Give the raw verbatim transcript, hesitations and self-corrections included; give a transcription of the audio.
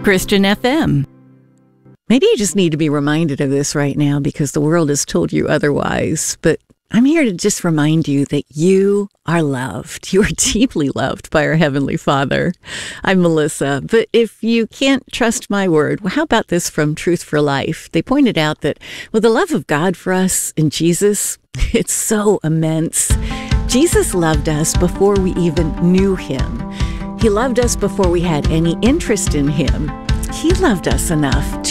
Christian F M. Maybe you just need to be reminded of this right now because the world has told you otherwise, but I'm here to just remind you that you are loved. You are deeply loved by our Heavenly Father. I'm Melissa, but if you can't trust my word, well, how about this from Truth for Life? They pointed out that with the love of God for us in Jesus, it's so immense. Jesus loved us before we even knew Him. He loved us before we had any interest in Him. He loved us enough